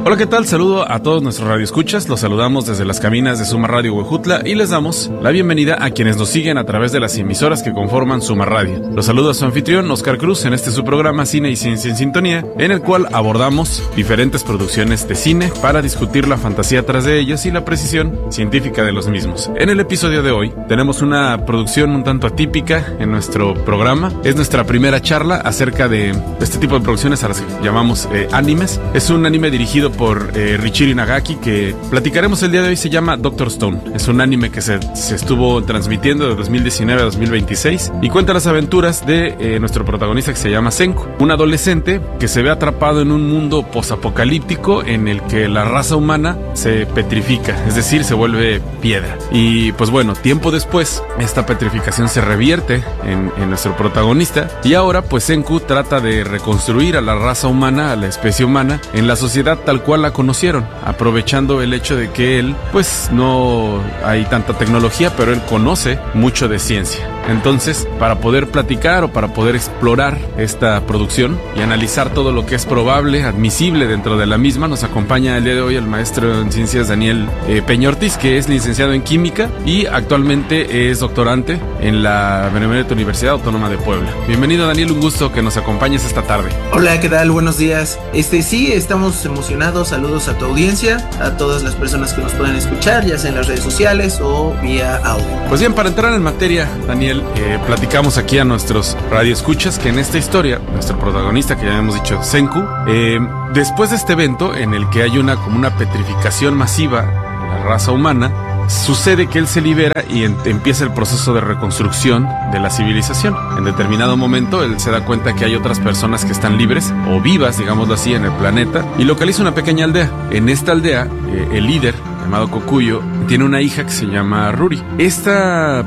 Hola, ¿qué tal? Saludo a todos nuestros radioescuchas. Los saludamos desde las cabinas de Suma Radio Huejutla y les damos la bienvenida a quienes nos siguen a través de las emisoras que conforman Suma Radio. Los saluda su anfitrión, Oscar Cruz, en este su programa Cine y Ciencia en Sintonía, en el cual abordamos diferentes producciones de cine para discutir la fantasía tras de ellas y la precisión científica de los mismos. En el episodio de hoy tenemos una producción un tanto atípica en nuestro programa. Es nuestra primera charla acerca de este tipo de producciones a las que llamamos animes. Es un anime dirigido por Richiri Nagaki, que platicaremos el día de hoy. Se llama Doctor Stone. Es un anime que se estuvo transmitiendo de 2019 a 2026 y cuenta las aventuras de nuestro protagonista, que se llama Senku, un adolescente que se ve atrapado en un mundo posapocalíptico en el que la raza humana se petrifica, es decir, se vuelve piedra. Y pues bueno, tiempo después esta petrificación se revierte en nuestro protagonista y ahora pues Senku trata de reconstruir a la raza humana, a la especie humana, en la sociedad tal cual la conocieron, aprovechando el hecho de que él, pues no hay tanta tecnología, pero él conoce mucho de ciencia. Entonces, para poder platicar o para poder explorar esta producción y analizar todo lo que es probable, admisible dentro de la misma, nos acompaña el día de hoy el maestro en ciencias Daniel Peña Ortiz, que es licenciado en química y actualmente es doctorante en la Benemérita Universidad Autónoma de Puebla. Bienvenido, Daniel, un gusto que nos acompañes esta tarde. Hola, ¿qué tal? Buenos días. Sí, estamos emocionados. Saludos a tu audiencia, a todas las personas que nos pueden escuchar, ya sea en las redes sociales o vía audio. Pues bien, para entrar en materia, Daniel, platicamos aquí a nuestros radioescuchas que en esta historia, nuestro protagonista, que ya hemos dicho, Senku, después de este evento en el que hay como una petrificación masiva de la raza humana, sucede que él se libera y empieza el proceso de reconstrucción de la civilización. En determinado momento él se da cuenta que hay otras personas que están libres o vivas, digámoslo así, en el planeta, y localiza una pequeña aldea. En esta aldea, el líder, llamado Kokuyo, tiene una hija que se llama Ruri. Esta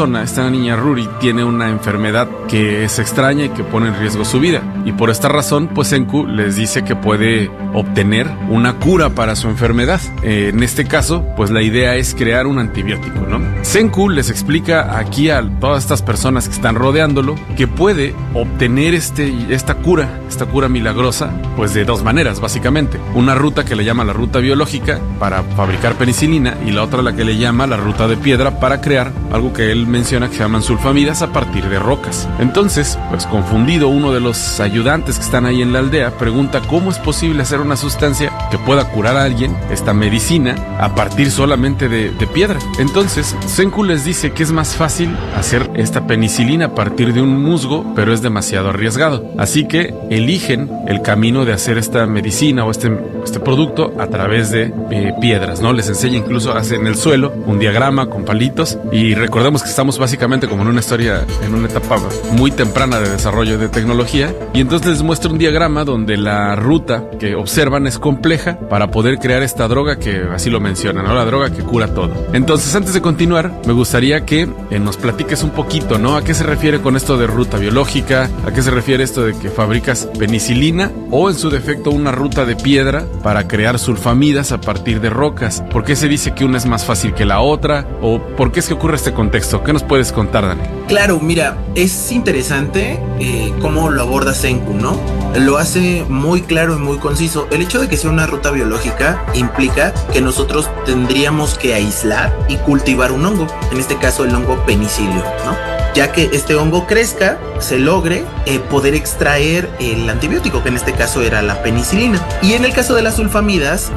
niña Ruri, tiene una enfermedad que es extraña y que pone en riesgo su vida. Y por esta razón, pues Senku les dice que puede obtener una cura para su enfermedad. En este caso, pues la idea es crear un antibiótico, ¿no? Senku les explica aquí a todas estas personas que están rodeándolo que puede obtener esta cura milagrosa, pues de dos maneras, básicamente. Una ruta que le llama la ruta biológica para fabricar penicilina y la otra la que le llama la ruta de piedra para crear algo que él menciona que se llaman sulfamidas a partir de rocas. Entonces, pues confundido, uno de los ayudantes que están ahí en la aldea pregunta cómo es posible hacer una sustancia que pueda curar a alguien, esta medicina, a partir solamente de piedra. Entonces, Senku les dice que es más fácil hacer esta penicilina a partir de un musgo, pero es demasiado arriesgado. Así que eligen el camino de hacer esta medicina o este producto a través de piedras, ¿no? Les enseña incluso, en el suelo un diagrama con palitos, y recordemos que estamos básicamente como en una historia, en una etapa muy temprana de desarrollo de tecnología, y entonces les muestra un diagrama donde la ruta que observan es compleja para poder crear esta droga que así lo mencionan, ¿no? La droga que cura todo. Entonces, antes de continuar, me gustaría que nos platiques un poquito, ¿no? ¿A qué se refiere con esto de ruta biológica? ¿A qué se refiere esto de que fabricas penicilina o, en su defecto, una ruta de piedra para crear sulfamidas a partir de rocas? ¿Por qué se dice que una es más fácil que la otra? ¿O por qué es que ocurre este contexto? ¿Qué nos puedes contar, Dani? Claro, mira, es interesante cómo lo aborda Senku, ¿no? Lo hace muy claro y muy conciso. El hecho de que sea una ruta biológica implica que nosotros tendríamos que aislar y cultivar un hongo, en este caso el hongo penicilio, ¿no? Ya que este hongo crezca, se logre poder extraer el antibiótico, que en este caso era la penicilina. Y en el caso de las sulfamidas,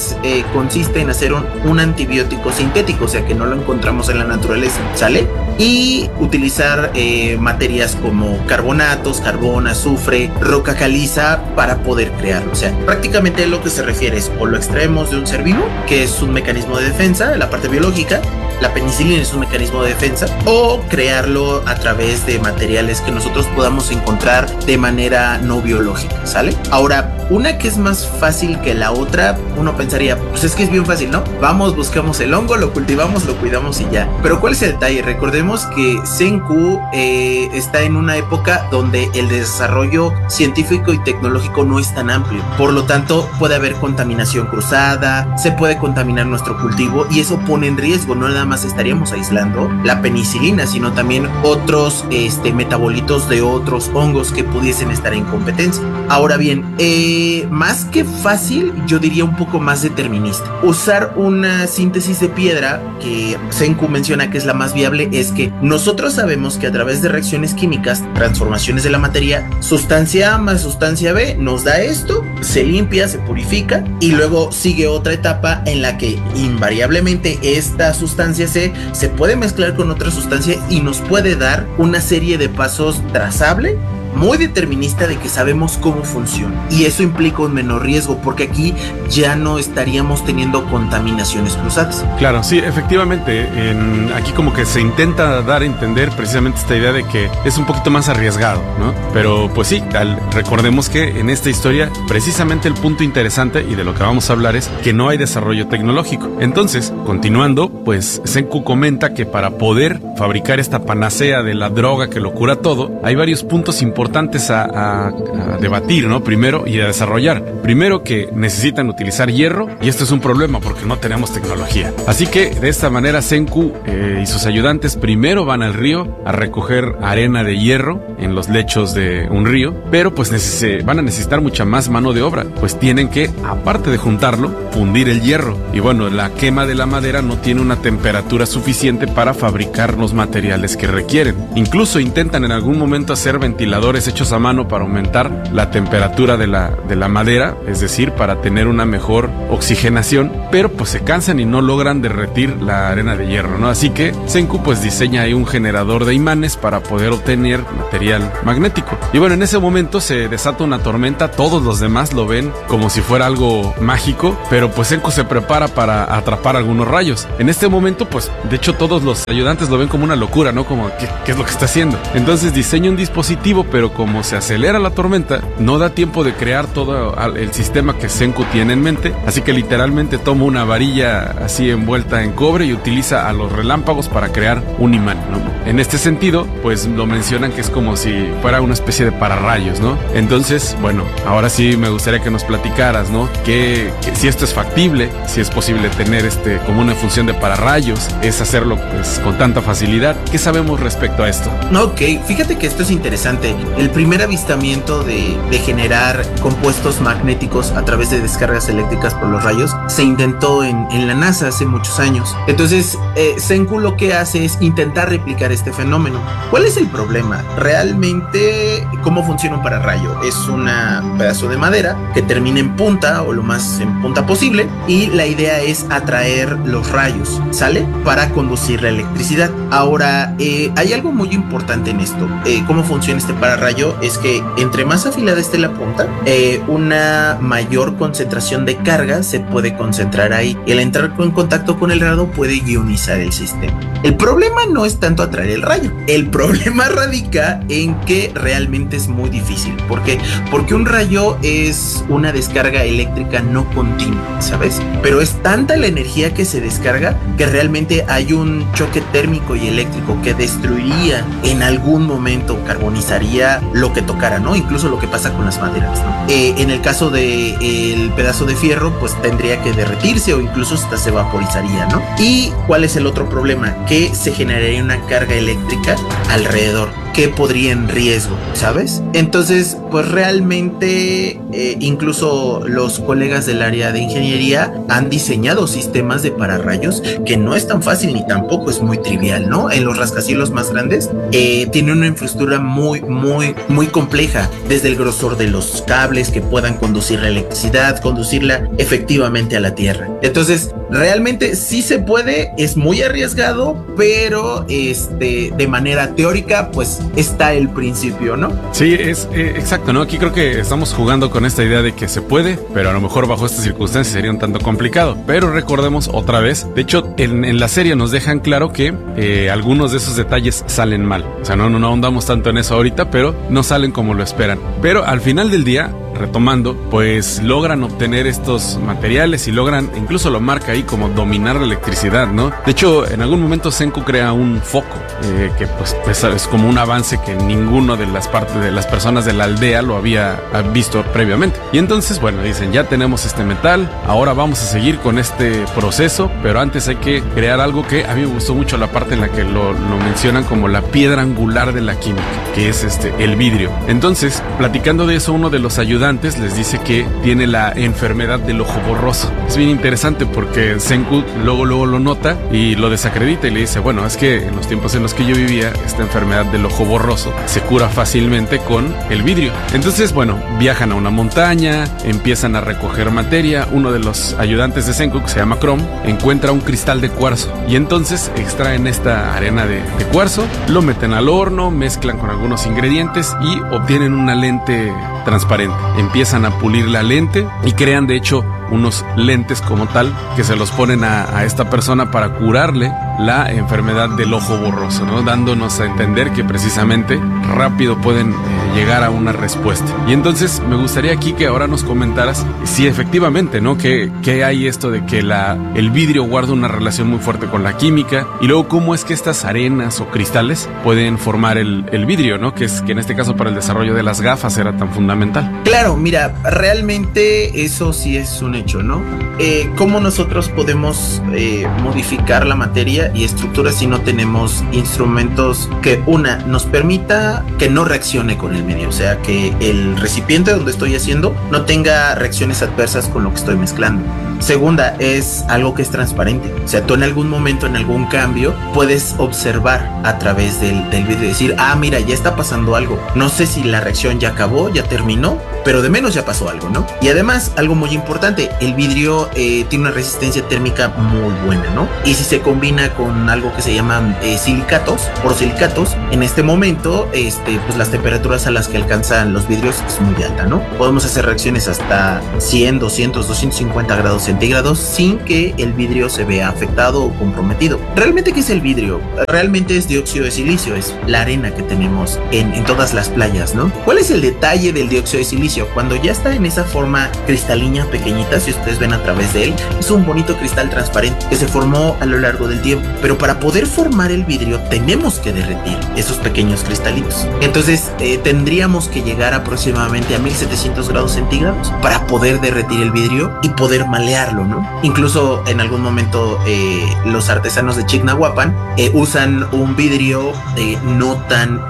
consiste en hacer un antibiótico sintético, o sea que no lo encontramos en la naturaleza, ¿sale? Y utilizar materias como carbonatos, carbón, azufre, roca caliza para poder crearlo. O sea, prácticamente lo que se refiere es o lo extraemos de un ser vivo, que es un mecanismo de defensa, la parte biológica. La penicilina es un mecanismo de defensa, o crearlo a través de materiales que nosotros podamos encontrar de manera no biológica, ¿sale? Ahora, una que es más fácil que la otra, uno pensaría, pues es que es bien fácil, ¿no? Vamos, buscamos el hongo, lo cultivamos, lo cuidamos y ya. Pero ¿cuál es el detalle? Recordemos que Senku está en una época donde el desarrollo científico y tecnológico no es tan amplio. Por lo tanto, puede haber contaminación cruzada, se puede contaminar nuestro cultivo y eso pone en riesgo no nada más estaríamos aislando la penicilina, sino también otros metabolitos de otros hongos que pudiesen estar en competencia. Ahora bien, más que fácil, yo diría un poco más determinista. Usar una síntesis de piedra, que Senku menciona que es la más viable, es que nosotros sabemos que a través de reacciones químicas, transformaciones de la materia, sustancia A más sustancia B nos da esto, se limpia, se purifica y luego sigue otra etapa en la que invariablemente esta sustancia C se puede mezclar con otra sustancia y nos puede dar una serie de pasos trazable, muy determinista, de que sabemos cómo funciona, y eso implica un menor riesgo porque aquí ya no estaríamos teniendo contaminaciones cruzadas. Claro, sí, efectivamente, aquí como que se intenta dar a entender precisamente esta idea de que es un poquito más arriesgado, ¿no? Pero pues sí, recordemos que en esta historia precisamente el punto interesante y de lo que vamos a hablar es que no hay desarrollo tecnológico. Entonces, continuando, pues Senku comenta que para poder fabricar esta panacea de la droga que lo cura todo, hay varios puntos importantes a debatir, ¿no? Primero, y a desarrollar. Primero, que necesitan utilizar hierro, y esto es un problema porque no tenemos tecnología. Así que de esta manera Senku y sus ayudantes primero van al río a recoger arena de hierro en los lechos de un río, pero pues van a necesitar mucha más mano de obra, pues tienen que, aparte de juntarlo, fundir el hierro. Y bueno, la quema de la madera no tiene una temperatura suficiente para fabricar los materiales que requieren. Incluso intentan en algún momento hacer ventiladores hechos a mano para aumentar la temperatura de la madera, es decir, para tener una mejor oxigenación, pero pues se cansan y no logran derretir la arena de hierro, ¿no? Así que Senku pues diseña ahí un generador de imanes para poder obtener material magnético. Y bueno, en ese momento se desata una tormenta, todos los demás lo ven como si fuera algo mágico, pero pues Senku se prepara para atrapar algunos rayos. En este momento pues de hecho todos los ayudantes lo ven como una locura, ¿no? Como ¿qué es lo que está haciendo? Entonces diseña un dispositivo, pero como se acelera la tormenta, no da tiempo de crear todo el sistema que Senku tiene en mente, así que literalmente toma una varilla así envuelta en cobre y utiliza a los relámpagos para crear un imán, ¿no? En este sentido, pues lo mencionan que es como si fuera una especie de pararrayos, ¿no? Entonces, bueno, ahora sí me gustaría que nos platicaras, ¿no? Que si esto es factible, si es posible tener como una función de pararrayos, es hacerlo pues con tanta facilidad. ¿Qué sabemos respecto a esto? Ok, fíjate que esto es interesante. El primer avistamiento de generar compuestos magnéticos a través de descargas eléctricas por los rayos se intentó en la NASA hace muchos años. Entonces, Senku lo que hace es intentar replicar este fenómeno. ¿Cuál es el problema? Realmente, ¿cómo funciona un pararrayo? Es un pedazo de madera que termina en punta o lo más en punta posible, y la idea es atraer los rayos, ¿sale? Para conducir la electricidad. Ahora, hay algo muy importante en esto. ¿Cómo funciona este pararrayo? Es que entre más afilada esté la punta, una mayor concentración de carga se puede concentrar ahí. El entrar en contacto con el rayo puede ionizar el sistema. El problema no es tanto atraer el rayo. El problema radica en que realmente es muy difícil. ¿Por qué? Porque un rayo es una descarga eléctrica no continua, ¿sabes? Pero es tanta la energía que se descarga que realmente hay un choque térmico y eléctrico que destruiría en algún momento, carbonizaría lo que tocara, ¿no? Incluso lo que pasa con las maderas, ¿no? En el caso del pedazo de fierro, pues tendría que derretirse o incluso hasta se vaporizaría, ¿no? ¿Y cuál es el otro problema? Que se generaría una carga eléctrica alrededor que podría en riesgo, ¿sabes? Entonces, pues realmente incluso los colegas del área de ingeniería han diseñado sistemas de pararrayos que no es tan fácil ni tampoco es muy trivial, ¿no? En los rascacielos más grandes tienen una infraestructura muy compleja, desde el grosor de los cables que puedan conducir la electricidad, conducirla efectivamente a la tierra. Entonces, realmente sí se puede, es muy arriesgado, pero de manera teórica, pues está el principio, ¿no? Sí, es exacto, ¿no? Aquí creo que estamos jugando con esta idea de que se puede, pero a lo mejor bajo estas circunstancias sería un tanto complicado. Pero recordemos otra vez, de hecho, en la serie nos dejan claro que algunos de esos detalles salen mal. O sea, no ahondamos tanto en eso ahorita, pero no salen como lo esperan. Pero al final del día, retomando, pues logran obtener estos materiales y logran, incluso lo marca ahí como dominar la electricidad, ¿no? De hecho, en algún momento Senku crea un foco, que pues es como un avance que ninguno de las personas de la aldea lo había visto previamente. Y entonces, bueno, dicen, ya tenemos este metal, ahora vamos a seguir con este proceso, pero antes hay que crear algo que a mí me gustó mucho la parte en la que lo mencionan como la piedra angular de la química, que es el vidrio. Entonces, platicando de eso, uno de los ayudantes les dice que tiene la enfermedad del ojo borroso. Es bien interesante porque Senku luego lo nota y lo desacredita y le dice, bueno, es que en los tiempos en los que yo vivía, esta enfermedad del ojo borroso se cura fácilmente con el vidrio. Entonces, bueno, viajan a una montaña, empiezan a recoger materia. Uno de los ayudantes de Senku, que se llama Chrome, encuentra un cristal de cuarzo y entonces extraen esta arena de cuarzo, lo meten al horno, mezclan con algunos ingredientes y obtienen una lente transparente. Empiezan a pulir la lente y crean de hecho unos lentes como tal que se los ponen a esta persona para curarle la enfermedad del ojo borroso, ¿no? Dándonos a entender que precisamente rápido pueden llegar a una respuesta. Y entonces me gustaría aquí que ahora nos comentaras si efectivamente, ¿no? Que hay esto de que el vidrio guarda una relación muy fuerte con la química y luego cómo es que estas arenas o cristales pueden formar el vidrio, ¿no? Que en este caso para el desarrollo de las gafas era tan fundamental. Claro, mira, realmente eso sí es un hecho, ¿no? ¿Cómo nosotros podemos modificar la materia y estructura si no tenemos instrumentos que nos permita que no reaccione con el medio? O sea, que el recipiente donde estoy haciendo no tenga reacciones adversas con lo que estoy mezclando. Segunda, es algo que es transparente. O sea, tú en algún momento, en algún cambio, puedes observar a través del vidrio y decir, mira, ya está pasando algo. No sé si la reacción ya acabó, ya terminó, pero de menos ya pasó algo, ¿no? Y además, algo muy importante, el vidrio tiene una resistencia térmica muy buena, ¿no? Y si se combina con algo que se llaman porosilicatos, en este momento, pues las temperaturas a las que alcanzan los vidrios es muy alta, ¿no? Podemos hacer reacciones hasta 100, 200, 250 grados centígrados sin que el vidrio se vea afectado o comprometido. ¿Realmente qué es el vidrio? Realmente es dióxido de silicio, es la arena que tenemos en todas las playas, ¿no? ¿Cuál es el detalle del dióxido de silicio? Cuando ya está en esa forma cristalina pequeñita, si ustedes ven a través de él, es un bonito cristal transparente que se formó a lo largo del tiempo. Pero para poder formar el vidrio tenemos que derretir esos pequeños cristalitos. Entonces tendríamos que llegar aproximadamente a 1700 grados centígrados para poder derretir el vidrio y poder malearlo, ¿no? Incluso en algún momento los artesanos de Chignahuapan usan un vidrio no tan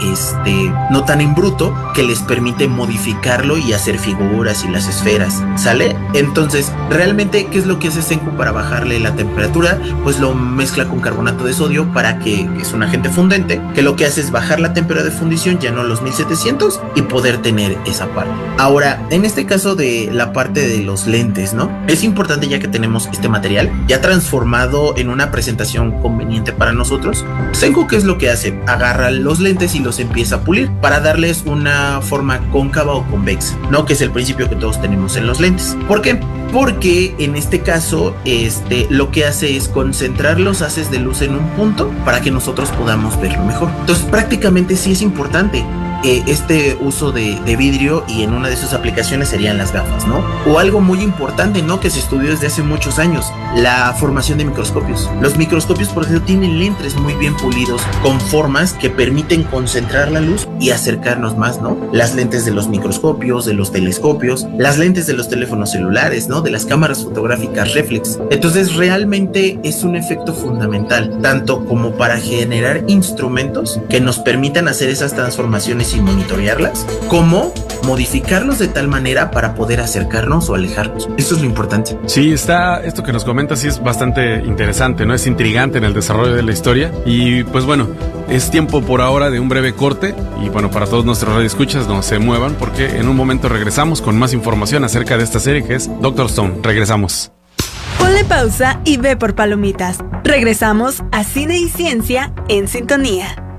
en bruto, que les permite modificarlo y hacer figuras y las esferas, ¿sale? Entonces, realmente, ¿qué es lo que hace Senku para bajarle la temperatura? Pues lo mezcla con carbonato de sodio para que es un agente fundente, que lo que hace es bajar la temperatura de fundición ya no a los 1700 y poder tener esa parte. Ahora, en este caso de la parte de los lentes, ¿no? Es importante, ya que tenemos este material ya transformado en una presentación conveniente para nosotros, Senku, ¿qué es lo que hace? Agarra los lentes y los empieza a pulir para darles una forma cóncava o convexa, ¿no? Que es el principio que todos tenemos en los lentes. ¿Por qué? Porque en este caso, lo que hace es concentrar los haces de luz en un punto para que nosotros podamos verlo mejor. Entonces, prácticamente sí es importante este uso de vidrio, y en una de sus aplicaciones serían las gafas, ¿no? O algo muy importante, ¿no? Que se estudió desde hace muchos años, la formación de microscopios. Los microscopios, por ejemplo, tienen lentes muy bien pulidos con formas que permiten concentrar la luz y acercarnos más, ¿no? Las lentes de los microscopios, de los telescopios, las lentes de los teléfonos celulares, ¿no? De las cámaras fotográficas reflex. Entonces, realmente es un efecto fundamental, tanto como para generar instrumentos que nos permitan hacer esas transformaciones y monitorearlas, como modificarlos de tal manera para poder acercarnos o alejarnos. Eso es lo importante. Sí, esto que nos comentas sí es bastante interesante, ¿no? Es intrigante en el desarrollo de la historia. Y pues bueno, es tiempo por ahora de un breve corte. Y bueno, para todos nuestros radioescuchas, no se muevan, porque en un momento regresamos con más información acerca de esta serie que es Dr. Stone. Regresamos. Ponle pausa y ve por palomitas. Regresamos a Cine y Ciencia en Sintonía.